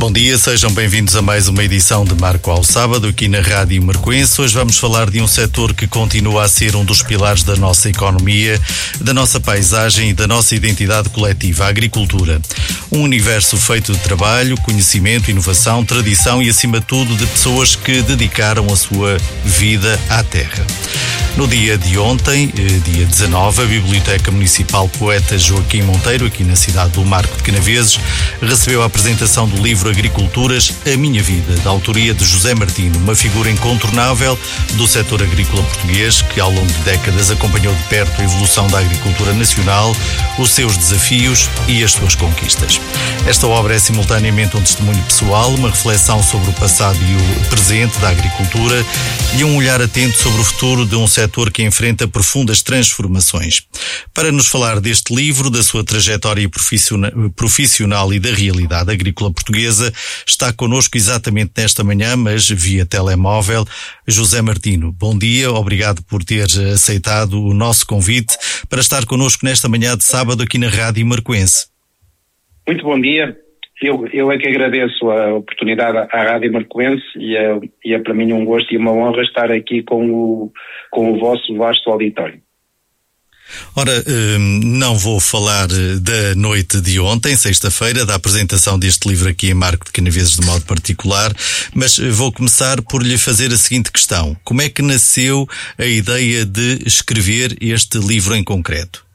Bom dia, sejam bem-vindos a mais uma edição de Marco ao Sábado, aqui na Rádio Marcoense. Hoje vamos falar de um setor que continua a ser um dos pilares da nossa economia, da nossa paisagem e da nossa identidade coletiva, a agricultura. Um universo feito de trabalho, conhecimento, inovação, tradição e, acima de tudo, de pessoas que dedicaram a sua vida à terra. No dia de ontem, dia 19, a Biblioteca Municipal Poeta Joaquim Monteiro, aqui na cidade do Marco de Canaveses, recebeu a apresentação do livro Agriculturas, A Minha Vida, da autoria de José Martino, uma figura incontornável do setor agrícola português que ao longo de décadas acompanhou de perto a evolução da agricultura nacional, os seus desafios e as suas conquistas. Esta obra é simultaneamente um testemunho pessoal, uma reflexão sobre o passado e o presente da agricultura e um olhar atento sobre o futuro de um setor que enfrenta profundas transformações. Para nos falar deste livro, da sua trajetória profissional e da realidade agrícola portuguesa, está connosco exatamente nesta manhã, mas via telemóvel, José Martino. Bom dia, obrigado por ter aceitado o nosso convite para estar connosco nesta manhã de sábado aqui na Rádio Marcoense. Muito bom dia. Eu é que agradeço a oportunidade à Rádio Marcoense e é para mim um gosto e uma honra estar aqui com o vosso vasto auditório. Ora, não vou falar da noite de ontem, sexta-feira, da apresentação deste livro aqui em Marco de Canaveses de modo particular, mas vou começar por lhe fazer a seguinte questão. Como é que nasceu a ideia de escrever este livro em concreto?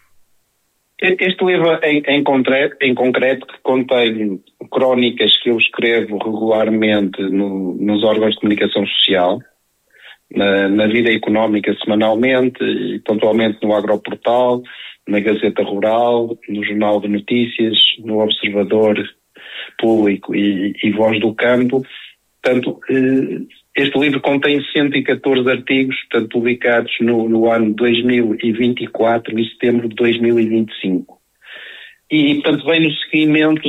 Este livro em concreto que contém crónicas que eu escrevo regularmente nos órgãos de comunicação social, na vida económica semanalmente e pontualmente no Agroportal, na Gazeta Rural, no Jornal de Notícias, no Observador Público e Voz do Campo. Portanto, este livro contém 114 artigos, portanto, publicados no ano 2024 e setembro de 2025. E, portanto, vem no seguimento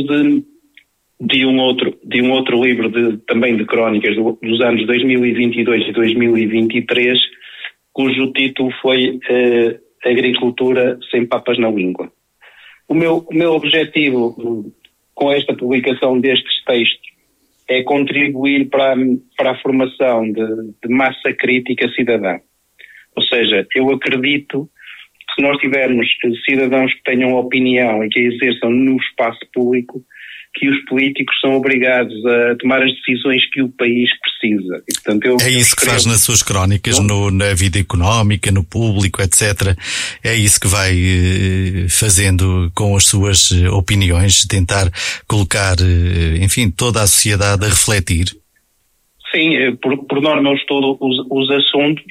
de um outro livro também de crónicas dos anos 2022 e 2023, cujo título foi Agricultura sem papas na língua. O meu objetivo com esta publicação destes textos é contribuir para a formação de massa crítica cidadã. Ou seja, eu acredito que se nós tivermos cidadãos que tenham opinião e que a exerçam no espaço público, que os políticos são obrigados a tomar as decisões que o país precisa. E, portanto, é isso que faz nas suas crónicas, na vida económica, no público, etc. É isso que vai fazendo com as suas opiniões, tentar colocar, enfim, toda a sociedade a refletir. Sim, por norma eu estudo os assuntos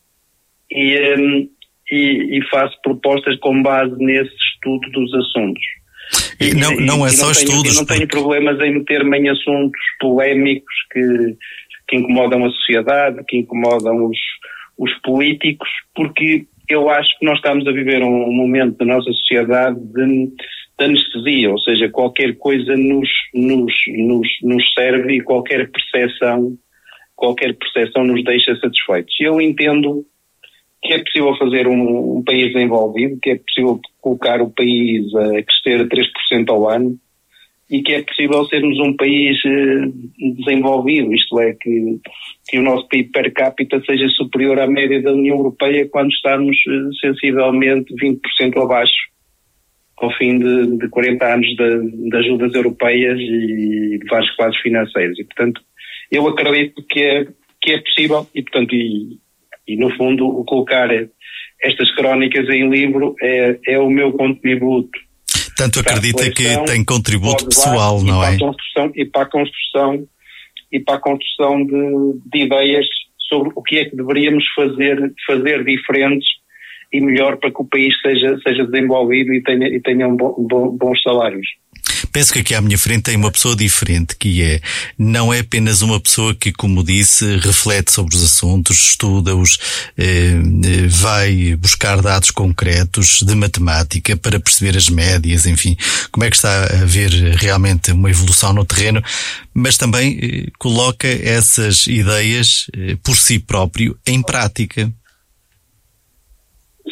e faço propostas com base nesse estudo dos assuntos. E não é só estudos. Eu não tenho problemas em meter-me em assuntos polémicos que incomodam a sociedade, que incomodam os políticos, porque eu acho que nós estamos a viver um momento da nossa sociedade de anestesia, ou seja, qualquer coisa nos serve e qualquer percepção nos deixa satisfeitos. Eu entendo que é possível fazer um país desenvolvido, que é possível colocar o país a crescer a 3% ao ano e que é possível sermos um país desenvolvido, isto é, que o nosso PIB per capita seja superior à média da União Europeia quando estamos sensivelmente 20% abaixo ao fim de 40 anos de ajudas europeias e de vários quadros financeiros. E, portanto, eu acredito que é possível e, portanto, e no fundo, o colocar estas crónicas em livro é o meu contributo. Tanto acredita que tem contributo pessoal, não é? Para a construção de ideias sobre o que é que deveríamos fazer diferentes e melhor para que o país seja desenvolvido e tenha bons salários. Penso que aqui à minha frente tem uma pessoa diferente, que não é apenas uma pessoa que, como disse, reflete sobre os assuntos, estuda-os, vai buscar dados concretos de matemática para perceber as médias, enfim, como é que está a haver realmente uma evolução no terreno, mas também coloca essas ideias por si próprio em prática.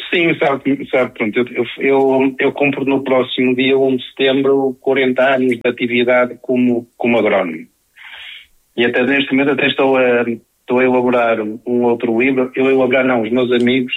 Sim, sabe, pronto, eu cumpro no próximo dia 1 de setembro 40 anos de atividade como agrónomo. E até neste momento estou a elaborar um outro livro. Os meus amigos,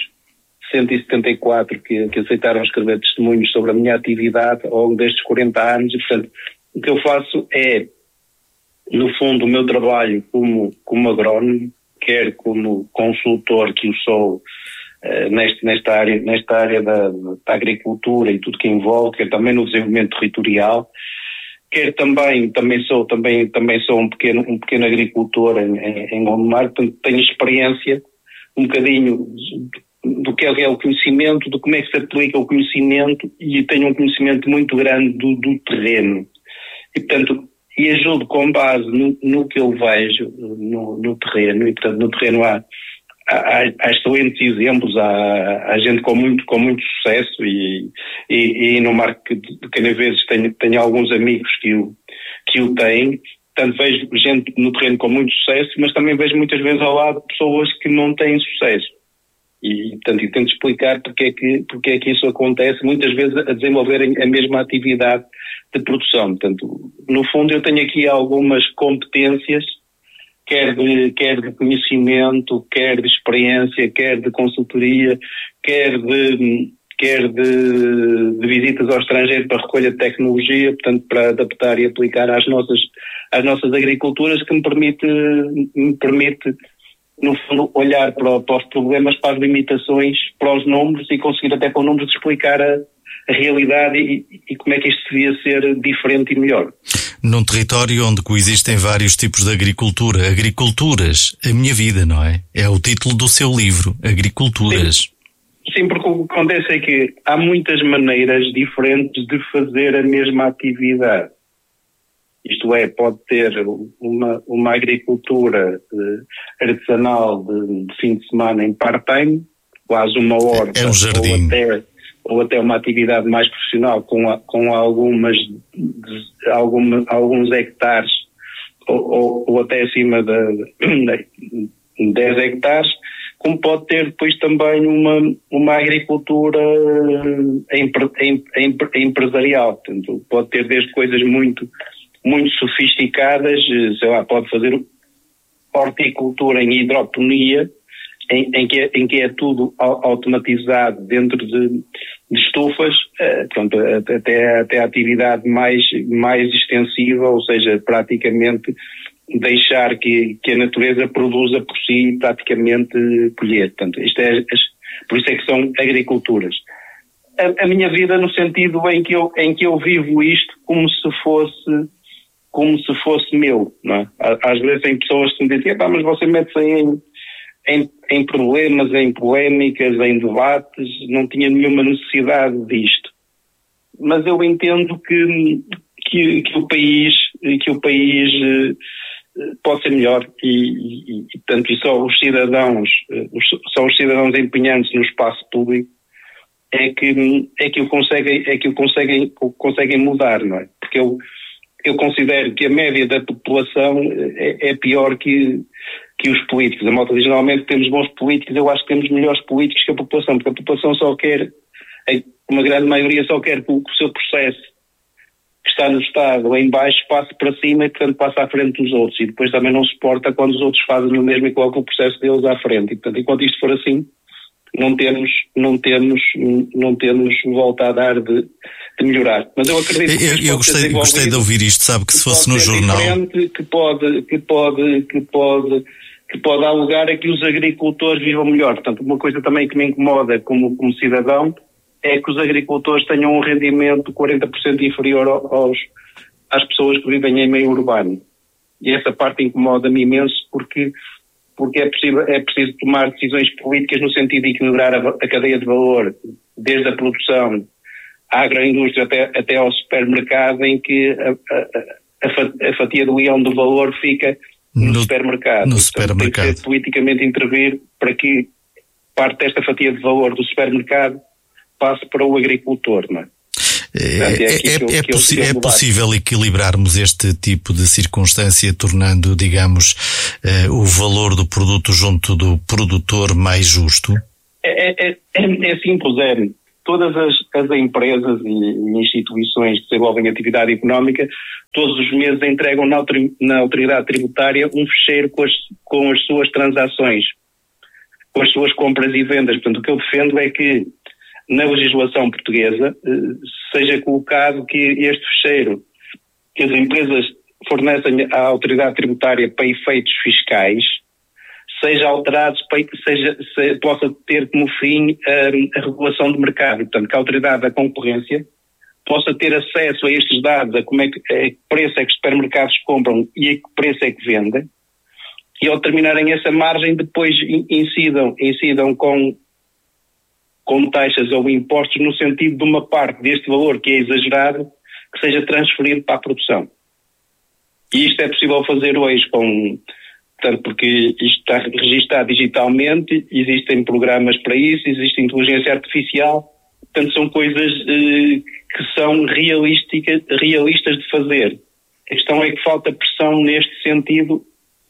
174 que aceitaram escrever testemunhos sobre a minha atividade ao longo destes 40 anos. E, portanto, o que eu faço é, no fundo, o meu trabalho como agrónomo, quer como consultor que eu sou nesta área da agricultura e tudo que envolve, quer também no desenvolvimento territorial, quer também sou um pequeno agricultor em Gondomar. Portanto, tenho experiência um bocadinho do que é o conhecimento, de como é que se aplica o conhecimento, e tenho um conhecimento muito grande do terreno. E, portanto, ajudo com base no que eu vejo no terreno. E, portanto, no terreno há excelentes exemplos, há gente com muito sucesso, e no marco de cada vez tenho alguns amigos que o têm. Portanto, vejo gente no terreno com muito sucesso, mas também vejo muitas vezes ao lado pessoas que não têm sucesso. E, portanto, tento explicar porque é que isso acontece, muitas vezes a desenvolverem a mesma atividade de produção. Portanto, no fundo, eu tenho aqui algumas competências, quer de conhecimento, quer de experiência, quer de consultoria, quer de visitas ao estrangeiro para recolha de tecnologia, portanto, para adaptar e aplicar às nossas agriculturas, que me permite, no fundo, olhar para os problemas, para as limitações, para os números, e conseguir até com números explicar a realidade e como é que isto devia ser diferente e melhor. Num território onde coexistem vários tipos de agricultura, agriculturas, a minha vida, não é? É o título do seu livro, Agriculturas. Sim, porque o que acontece é que há muitas maneiras diferentes de fazer a mesma atividade. Isto é, pode ter uma agricultura artesanal de fim de semana em part-time, quase uma horta, é um jardim, ou até uma atividade mais profissional com alguns hectares, ou até acima de 10 hectares, como pode ter depois também uma agricultura empresarial. Portanto, pode ter desde coisas muito sofisticadas, sei lá, pode fazer horticultura em hidroponia, em que é tudo automatizado dentro de estufas, pronto, até a atividade mais extensiva, ou seja, praticamente deixar que a natureza produza por si, praticamente colher. Portanto, por isso é que são agriculturas. A minha vida, no sentido em que eu vivo isto como se fosse meu, não é? Às vezes tem pessoas que me dizem, mas você mete-se em problemas, em polémicas, em debates, não tinha nenhuma necessidade disto. Mas eu entendo que o país pode ser melhor, e portanto, e só os cidadãos empenhando-se no espaço público é que o conseguem mudar, não é? Porque eu considero que a média da população é pior que os políticos. A malta diz, normalmente temos bons políticos. Eu acho que temos melhores políticos que a população, porque a população só quer, uma grande maioria só quer que o seu processo que está no Estado lá em baixo passe para cima e, portanto, passe à frente dos outros, e depois também não suporta quando os outros fazem o mesmo e colocam o processo deles à frente. E, portanto, enquanto isto for assim, não temos volta a dar de melhorar. Mas eu acredito que eu gostei de ouvir isto, sabe, que se fosse no jornal, que pode dar lugar a que os agricultores vivam melhor. Portanto, uma coisa também que me incomoda como cidadão é que os agricultores tenham um rendimento 40% inferior às pessoas que vivem em meio urbano. E essa parte incomoda-me imenso, porque é preciso tomar decisões políticas no sentido de equilibrar a cadeia de valor, desde a produção à agroindústria até ao supermercado, em que a fatia do leão do valor fica no supermercado. Portanto, tem que ser politicamente intervir para que parte desta fatia de valor do supermercado passe para o agricultor, não é? É possível equilibrarmos este tipo de circunstância, tornando, digamos, o valor do produto junto do produtor mais justo? É simples, todas as empresas e instituições que desenvolvem atividade económica, todos os meses entregam na autoridade tributária um fecheiro com as suas transações, com as suas compras e vendas. Portanto, o que eu defendo é que na legislação portuguesa seja colocado que este fecheiro que as empresas fornecem à autoridade tributária para efeitos fiscais seja alterado para que possa ter como fim a regulação do mercado. Portanto, que a autoridade da concorrência possa ter acesso a estes dados, a que preço é que os supermercados compram e a que preço é que vendem, e ao terminarem essa margem depois incidam com taxas ou impostos no sentido de uma parte deste valor que é exagerado que seja transferido para a produção. E isto é possível fazer hoje portanto, porque isto está registado digitalmente, existem programas para isso, existe inteligência artificial, portanto são coisas que são realistas de fazer. A questão é que falta pressão neste sentido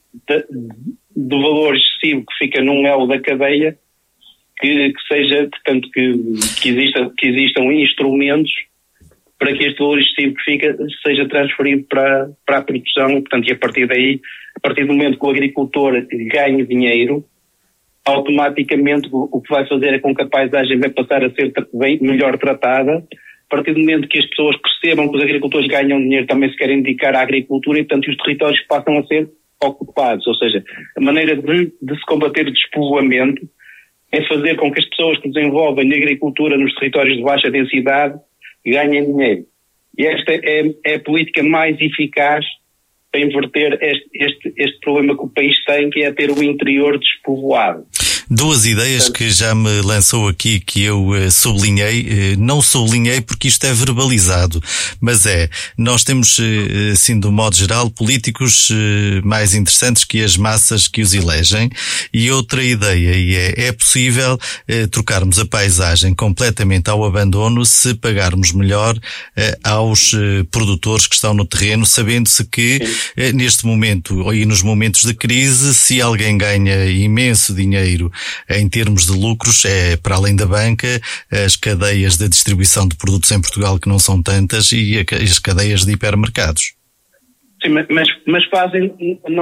do valor excessivo que fica num elo da cadeia, que seja, portanto, que existam instrumentos para que este valor excessivo que fica seja transferido para a produção, portanto, e a partir daí, a partir do momento que o agricultor ganha dinheiro, automaticamente o que vai fazer é com que a paisagem vai passar a ser melhor tratada. A partir do momento que as pessoas percebam que os agricultores ganham dinheiro, também se querem dedicar à agricultura e, portanto, os territórios passam a ser ocupados. Ou seja, a maneira de se combater o despovoamento é fazer com que as pessoas que desenvolvem a agricultura nos territórios de baixa densidade ganhem dinheiro. E esta é a política mais eficaz para inverter este problema que o país tem, que é ter o interior despovoado. Duas ideias que já me lançou aqui, que eu sublinhei, não sublinhei porque isto é verbalizado, mas nós temos, assim, de um modo geral, políticos mais interessantes que as massas que os elegem, e outra ideia, e é possível trocarmos a paisagem completamente ao abandono se pagarmos melhor aos produtores que estão no terreno, sabendo-se que neste momento e nos momentos de crise, se alguém ganha imenso dinheiro em termos de lucros, é para além da banca, as cadeias de distribuição de produtos em Portugal, que não são tantas, e as cadeias de hipermercados. Sim, mas fazem,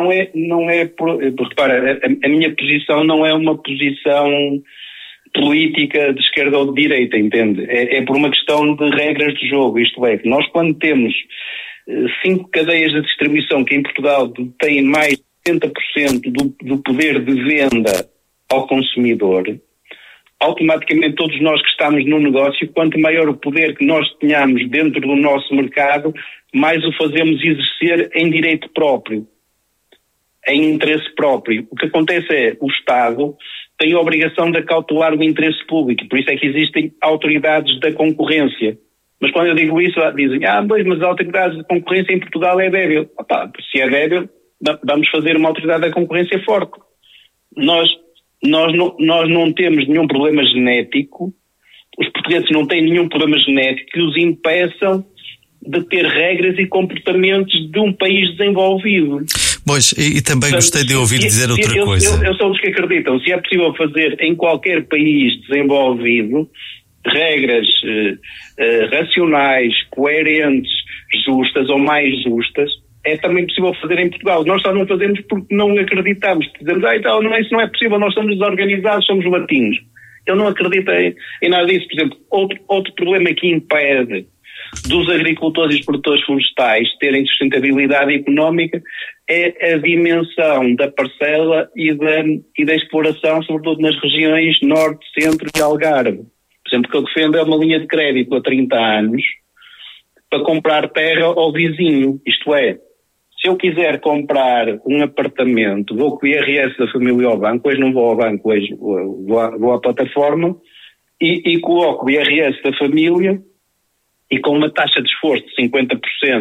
repara, a minha posição não é uma posição política de esquerda ou de direita, entende? É por uma questão de regras de jogo, isto é, que nós quando temos 5 cadeias de distribuição que em Portugal têm mais de 70% do poder de venda ao consumidor, automaticamente todos nós que estamos no negócio, quanto maior o poder que nós tenhamos dentro do nosso mercado, mais o fazemos exercer em direito próprio, em interesse próprio. O que acontece é, o Estado tem a obrigação de acautelar o interesse público, por isso é que existem autoridades da concorrência. Mas quando eu digo isso, dizem, mas as autoridades de concorrência em Portugal é débil. Se é débil, vamos fazer uma autoridade da concorrência forte. Nós não temos nenhum problema genético, os portugueses não têm nenhum problema genético que os impeçam de ter regras e comportamentos de um país desenvolvido. Pois, e também gostei de ouvir dizer outra coisa. Eu sou dos que acreditam, se é possível fazer em qualquer país desenvolvido regras racionais, coerentes, justas ou mais justas, é também possível fazer em Portugal. Nós só não fazemos porque não acreditamos. Dizemos, isso não é possível, nós somos desorganizados, somos latinos. Eu não acredito em nada disso. Por exemplo, outro problema que impede dos agricultores e dos produtores florestais terem sustentabilidade económica é a dimensão da parcela e da exploração, sobretudo nas regiões norte, centro e Algarve. Por exemplo, o que eu defendo é uma linha de crédito a 30 anos para comprar terra ao vizinho. Isto é, se eu quiser comprar um apartamento, vou com o IRS da família ao banco, hoje não vou ao banco, hoje vou à plataforma e coloco o IRS da família e com uma taxa de esforço de 50%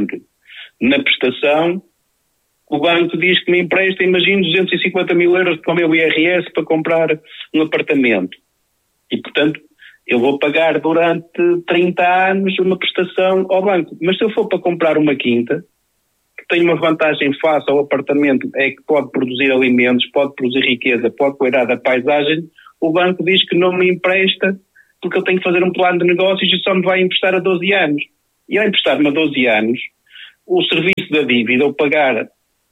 na prestação, o banco diz que me empresta, imagino, 250 mil euros com o meu IRS para comprar um apartamento. E, portanto, eu vou pagar durante 30 anos uma prestação ao banco. Mas se eu for para comprar uma quinta, que tem uma vantagem face ao apartamento, é que pode produzir alimentos, pode produzir riqueza, pode cuidar da paisagem, o banco diz que não me empresta porque eu tenho que fazer um plano de negócios e só me vai emprestar a 12 anos. E ao emprestar-me a 12 anos, o serviço da dívida, o pagar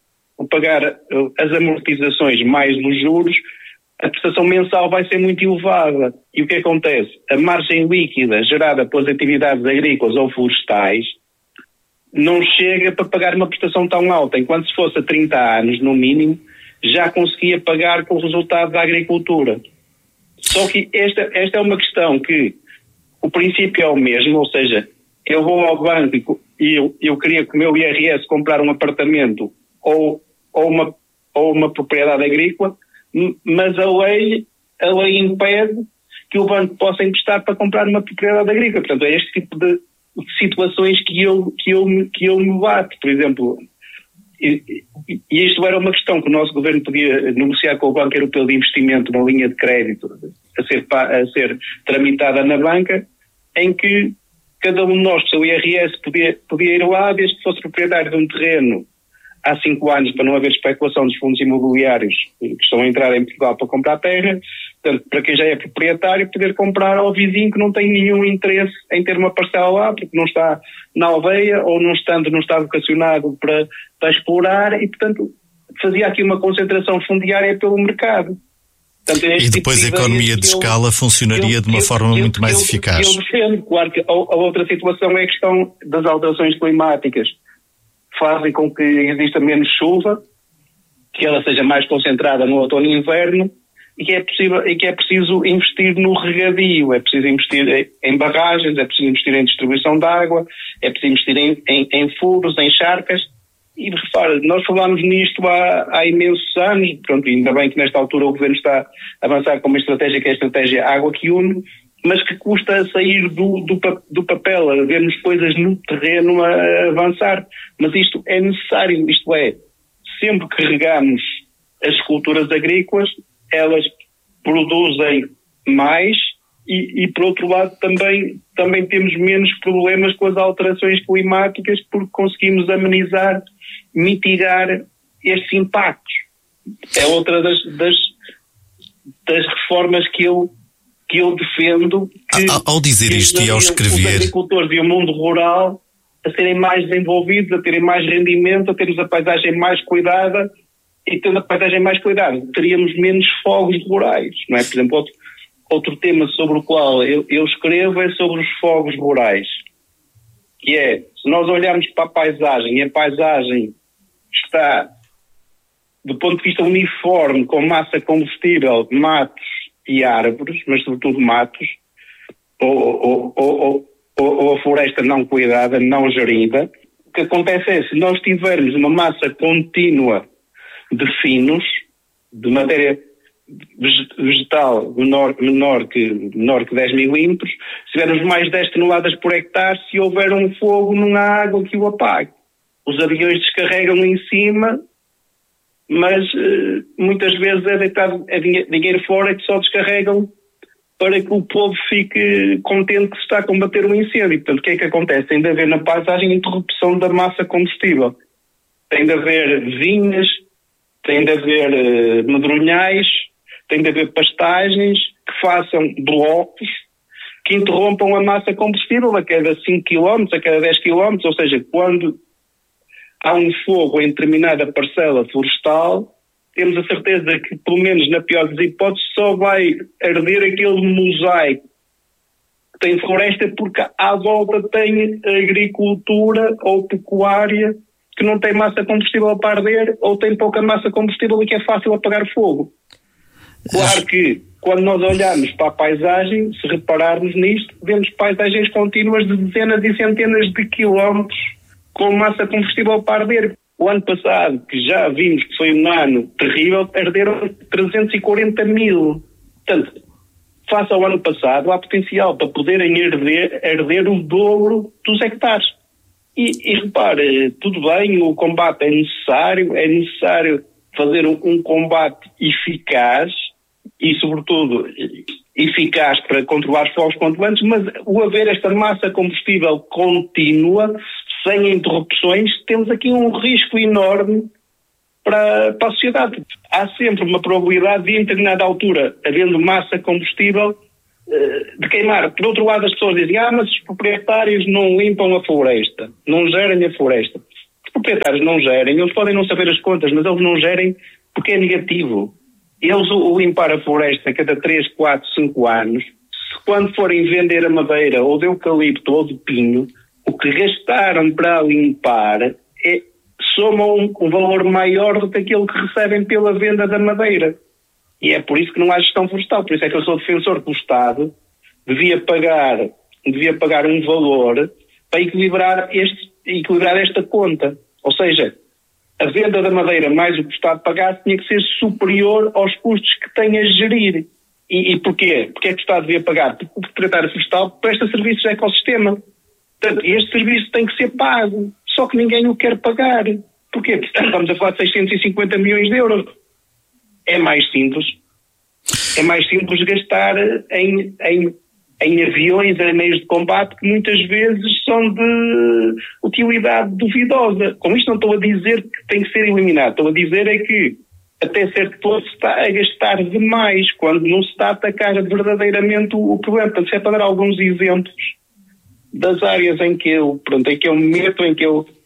as amortizações mais os juros, a prestação mensal vai ser muito elevada. E o que acontece? A margem líquida gerada pelas atividades agrícolas ou florestais não chega para pagar uma prestação tão alta, enquanto se fosse a 30 anos, no mínimo, já conseguia pagar com o resultado da agricultura. Só que esta é uma questão que o princípio é o mesmo, ou seja, eu vou ao banco e eu queria com o meu IRS comprar um apartamento ou uma propriedade agrícola, mas a lei impede que o banco possa emprestar para comprar uma propriedade agrícola. Portanto, é este tipo de situações que eu me bato. Por exemplo, e isto era uma questão que o nosso governo podia negociar com o Banco Europeu de Investimento, uma linha de crédito a ser tramitada na banca, em que cada um de nós, com o seu IRS, podia ir lá, desde que fosse proprietário de um terreno há 5 anos, para não haver especulação dos fundos imobiliários que estão a entrar em Portugal para comprar terra. Portanto, para quem já é proprietário, poder comprar ao vizinho que não tem nenhum interesse em ter uma parcela lá, porque não está na aldeia ou não está vocacionado para explorar, e, portanto, fazia aqui uma concentração fundiária pelo mercado. Portanto, e depois a economia de escala funcionaria de uma forma muito mais eficaz. Eu defendo. Claro que a outra situação é a questão das alterações climáticas. Fazem com que exista menos chuva, que ela seja mais concentrada no outono e inverno, e que é preciso investir no regadio, é preciso investir em barragens, é preciso investir em distribuição de água, é preciso investir em furos, em charcas. E repara, nós falámos nisto há imensos anos, pronto, ainda bem que nesta altura o Governo está a avançar com uma estratégia que é a estratégia Água que Une, mas que custa sair do papel, a vermos coisas no terreno a avançar. Mas isto é necessário, isto é, sempre que regamos as culturas agrícolas, elas produzem mais e por outro lado também temos menos problemas com as alterações climáticas, porque conseguimos amenizar, mitigar estes impactos. É outra das reformas que eu defendo, que ao dizer isto e ao escrever, os agricultores e o mundo rural a serem mais desenvolvidos, a terem mais rendimento, a termos a paisagem mais cuidada, e tendo a paisagem mais cuidada teríamos menos fogos rurais, não é? Por exemplo, outro tema sobre o qual eu escrevo é sobre os fogos rurais, que é, se nós olharmos para a paisagem, e a paisagem está, do ponto de vista uniforme, com massa combustível, matos e árvores, mas sobretudo matos, ou a floresta não cuidada, não gerida, o que acontece é, se nós tivermos uma massa contínua de finos, de matéria vegetal menor que 10 milímetros, se tivermos mais 10 toneladas por hectare, se houver um fogo, não há água que o apague. Os aviões descarregam em cima, mas muitas vezes é deitado dinheiro fora que só descarregam para que o povo fique contente que se está a combater o incêndio. Portanto, o que é que acontece? Tem de haver na paisagem interrupção da massa combustível. Tem de haver vinhas, tem de haver medronhais, tem de haver pastagens que façam blocos que interrompam a massa combustível a cada 5 km, a cada 10 km, ou seja, quando há um fogo em determinada parcela florestal, temos a certeza que, pelo menos na pior das hipóteses, só vai arder aquele mosaico que tem floresta, porque à volta tem agricultura ou pecuária que não tem massa combustível para arder, ou tem pouca massa combustível e que é fácil apagar fogo. Claro que, quando nós olharmos para a paisagem, se repararmos nisto, vemos paisagens contínuas de dezenas e centenas de quilómetros com massa combustível para arder. O ano passado, que já vimos que foi um ano terrível, arderam 340 mil. Portanto, face ao ano passado, há potencial para poderem arder o dobro dos hectares. E repare, tudo bem, o combate é necessário fazer um combate eficaz e, sobretudo, eficaz para controlar os fogos quanto antes, mas o haver esta massa combustível contínua, sem interrupções, temos aqui um risco enorme para a sociedade. Há sempre uma probabilidade de, em determinada altura, havendo massa combustível, de queimar. Por outro lado, as pessoas dizem, mas os proprietários não limpam a floresta, não gerem a floresta. Os proprietários não gerem, eles podem não saber as contas, mas eles não gerem porque é negativo. Eles o limpar a floresta a cada 3, 4, 5 anos, se quando forem vender a madeira ou de eucalipto ou de pinho, o que gastaram para limpar somam um valor maior do que aquele que recebem pela venda da madeira. E é por isso que não há gestão florestal. Por isso é que eu sou defensor que o Estado devia pagar um valor para equilibrar esta conta. Ou seja, a venda da madeira mais o que o Estado pagasse tinha que ser superior aos custos que tem a gerir. E porquê? Porque é que o Estado devia pagar? Porque o proprietário florestal presta serviços ao ecossistema. Portanto, este serviço tem que ser pago. Só que ninguém o quer pagar. Porquê? Porque estamos a falar de 650 milhões de euros. É mais simples gastar em aviões, em meios de combate que muitas vezes são de utilidade duvidosa. Com isto não estou a dizer que tem que ser eliminado. Estou a dizer é que até certo ponto se está a gastar demais quando não se está a atacar verdadeiramente o problema. Portanto, se é para dar alguns exemplos das áreas em que eu me meto, em que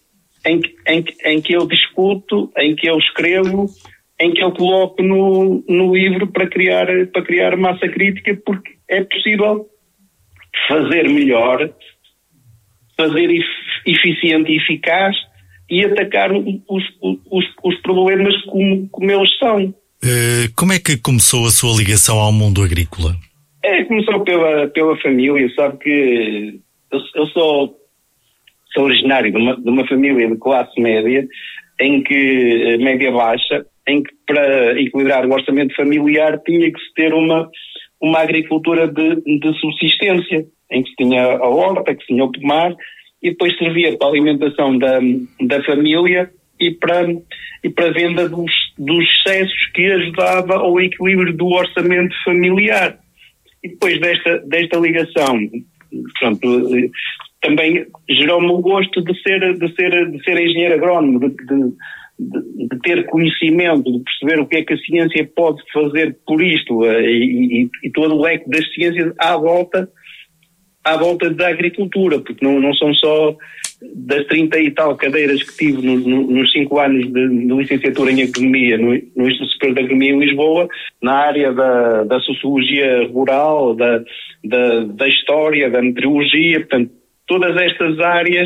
eu discuto, em que eu escrevo, em que eu coloco no livro para criar massa crítica, porque é possível fazer melhor, fazer eficiente e eficaz e atacar os problemas como eles são. Como é que começou a sua ligação ao mundo agrícola? Começou pela família. Sabe que eu sou originário de uma família de classe média, média baixa, em que para equilibrar o orçamento familiar tinha que se ter uma agricultura de subsistência, em que se tinha a horta, que se tinha o pomar, e depois servia para a alimentação da família e para a venda dos excessos que ajudava ao equilíbrio do orçamento familiar. E depois desta ligação, pronto, também gerou-me o gosto de ser engenheiro agrónomo, de ter conhecimento, de perceber o que é que a ciência pode fazer por isto e todo o leque das ciências à volta da agricultura, porque não são só das 30 e tal cadeiras que tive nos 5 anos de licenciatura em Agronomia no Instituto Superior de Agronomia em Lisboa, na área da sociologia rural, da história, da meteorologia, portanto, todas estas áreas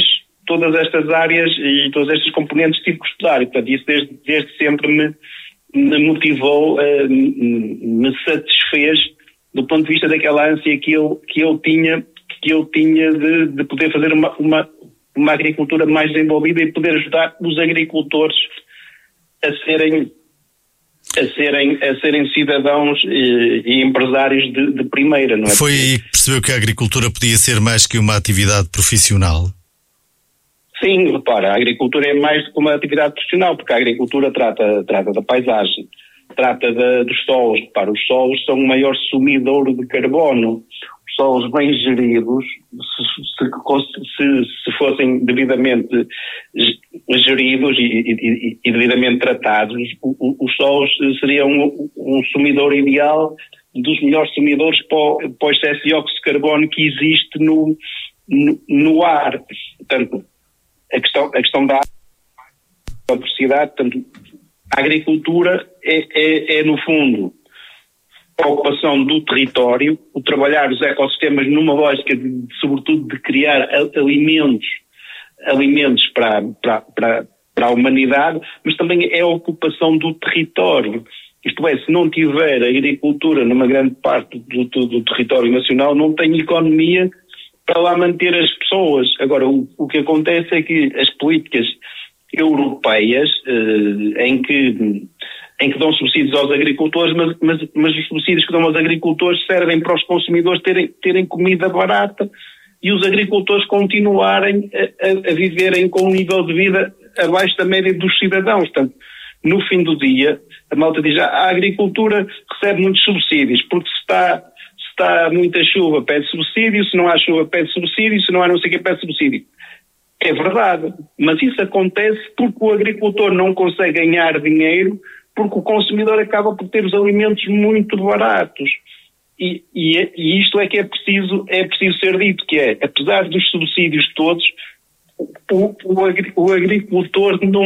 e todas estas componentes tive que estudar, e portanto isso desde sempre me motivou, me satisfez do ponto de vista daquela ânsia que eu tinha de poder fazer uma agricultura mais desenvolvida e poder ajudar os agricultores a serem cidadãos e empresários de primeira, não é? Foi aí que percebeu que a agricultura podia ser mais que uma atividade profissional? Sim, repara, a agricultura é mais do que uma atividade profissional, porque a agricultura trata da paisagem, trata dos solos. Repara, os solos são o maior sumidouro de carbono. Os solos bem geridos, se fossem devidamente geridos e devidamente tratados, os solos seriam um sumidor ideal dos melhores sumidores para o excesso de dióxido de carbono que existe no ar. Portanto, a questão da diversidade, portanto, a agricultura é no fundo a ocupação do território, o trabalhar os ecossistemas numa lógica sobretudo de criar alimentos para a humanidade, mas também é a ocupação do território. Isto é, se não tiver agricultura numa grande parte do território nacional, não tem economia para lá manter as pessoas. Agora, o que acontece é que as políticas europeias, em que dão subsídios aos agricultores, mas os subsídios que dão aos agricultores servem para os consumidores terem comida barata e os agricultores continuarem a viverem com um nível de vida abaixo da média dos cidadãos. Portanto, no fim do dia, a malta diz, a agricultura recebe muitos subsídios, porque se está muita chuva pede subsídio, se não há chuva pede subsídio, se não há não sei o que pede subsídio. É verdade, mas isso acontece porque o agricultor não consegue ganhar dinheiro, porque o consumidor acaba por ter os alimentos muito baratos. E isto é que é preciso ser dito, que é, apesar dos subsídios todos, o agricultor não